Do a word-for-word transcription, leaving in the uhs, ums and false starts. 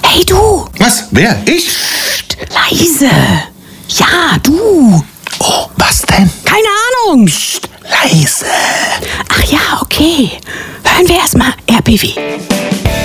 Hey, du! Was? Wer? Ich? Psst, leise! Ja, du! Oh, was denn? Keine Ahnung! Psst, leise. Ach ja, okay. Hören wir erstmal R B W.